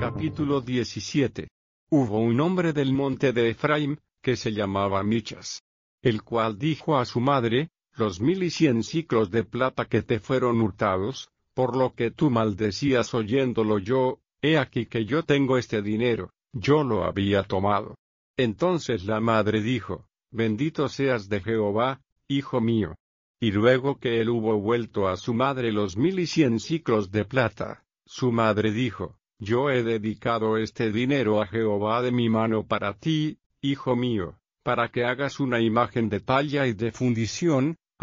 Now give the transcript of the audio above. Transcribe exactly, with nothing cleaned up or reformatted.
Capítulo diecisiete. Hubo un hombre del monte de Efraim, que se llamaba Michas, el cual dijo a su madre: los mil y cien siclos de plata que te fueron hurtados, por lo que tú maldecías oyéndolo yo, he aquí que yo tengo este dinero, yo lo había tomado. Entonces la madre dijo: bendito seas de Jehová, hijo mío. Y luego que él hubo vuelto a su madre los mil y cien siclos de plata, su madre dijo: yo he dedicado este dinero a Jehová de mi mano para ti, hijo mío, para que hagas una imagen de talla y de fundición,